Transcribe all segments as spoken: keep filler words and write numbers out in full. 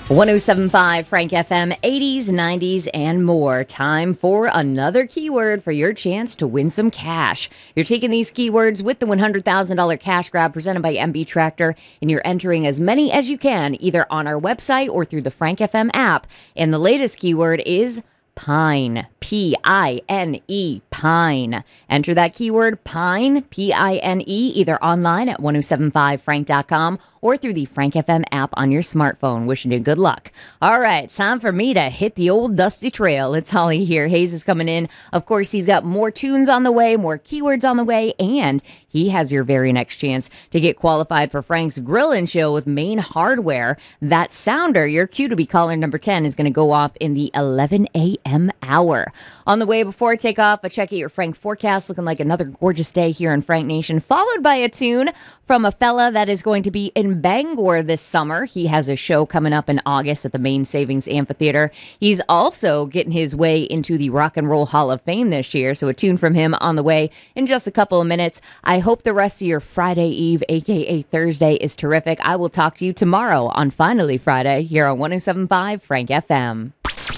one oh seven point five Frank F M, eighties, nineties, and more. Time for another keyword for your chance to win some cash. You're taking these keywords with the one hundred thousand dollars cash grab presented by M B Tractor, and you're entering as many as you can, either on our website or through the Frank F M app. And the latest keyword is Pine, P I N E, Pine. Enter that keyword, Pine, P I N E, either online at ten seventy-five frank dot com or through the Frank F M app on your smartphone. Wishing you good luck. All right, it's time for me to hit the old dusty trail. It's Holly here. Hayes is coming in. Of course, he's got more tunes on the way, more keywords on the way, and he has your very next chance to get qualified for Frank's Grillin' Show with Main Hardware. That sounder, your cue to be caller number ten, is going to go off in the eleven a.m. hour. On the way, before I take off, I check out your Frank forecast, looking like another gorgeous day here in Frank Nation, followed by a tune from a fella that is going to be in Bangor this summer. He has a show coming up in August at the Main Savings Amphitheater. He's also getting his way into the Rock and Roll Hall of Fame this year, so a tune from him on the way in just a couple of minutes. I hope the rest of your Friday Eve, aka Thursday, is terrific. I will talk to you tomorrow on Finally Friday here on ten seventy-five Frank F M.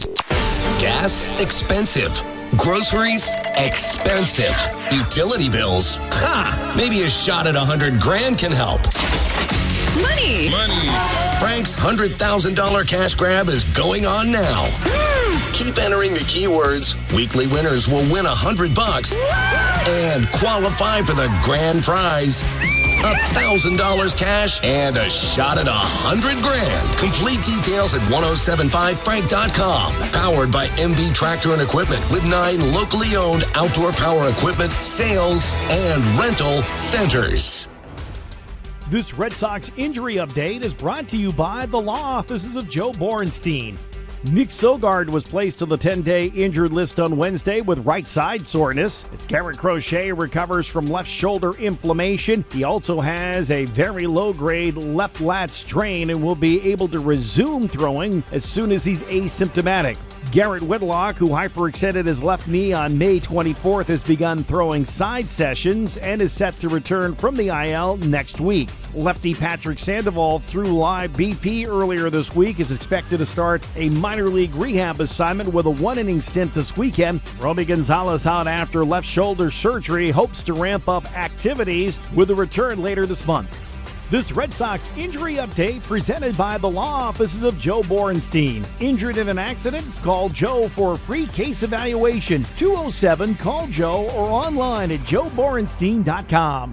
Gas, expensive. Groceries, expensive. Utility bills, ha! Maybe a shot at a hundred grand can help. Money! Money! Frank's one hundred thousand dollars cash grab is going on now. Mm. Keep entering the keywords. Weekly winners will win a hundred bucks and qualify for the grand prize. A thousand dollars cash and a shot at a hundred grand. Complete details at ten seventy-five frank dot com. Powered by M B Tractor and Equipment with nine locally owned outdoor power equipment, sales, and rental centers. This Red Sox injury update is brought to you by the law offices of Joe Borenstein. Nick Sogard was placed on the ten-day injured list on Wednesday with right side soreness. As Garrett Crochet recovers from left shoulder inflammation, he also has a very low-grade left lat strain and will be able to resume throwing as soon as he's asymptomatic. Garrett Whitlock, who hyperextended his left knee on May twenty-fourth, has begun throwing side sessions and is set to return from the I L next week. Lefty Patrick Sandoval threw live B P earlier this week, is expected to start a minor league rehab assignment with a one-inning stint this weekend. Romy Gonzalez, out after left shoulder surgery, hopes to ramp up activities with a return later this month. This Red Sox injury update presented by the law offices of Joe Borenstein. Injured in an accident? Call Joe for a free case evaluation. two oh seven call Joe or online at joe borenstein dot com.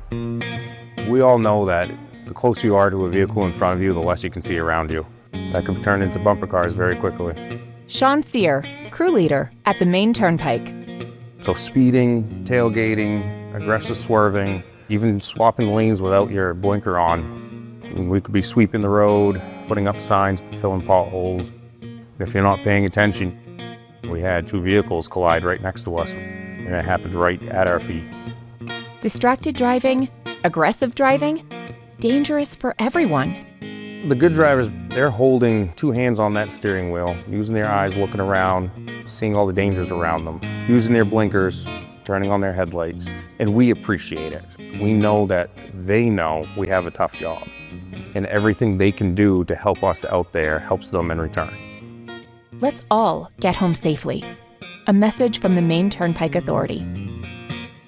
We all know that the closer you are to a vehicle in front of you, the less you can see around you. That can turn into bumper cars very quickly. Sean Sear, crew leader at the Main Turnpike. So speeding, tailgating, aggressive swerving, even swapping lanes without your blinker on. We could be sweeping the road, putting up signs, filling potholes. If you're not paying attention, we had two vehicles collide right next to us, and it happened right at our feet. Distracted driving, aggressive driving, dangerous for everyone. The good drivers, they're holding two hands on that steering wheel, using their eyes, looking around, seeing all the dangers around them, using their blinkers, turning on their headlights, and we appreciate it. We know that they know we have a tough job, and everything they can do to help us out there helps them in return. Let's all get home safely. A message from the Main Turnpike Authority.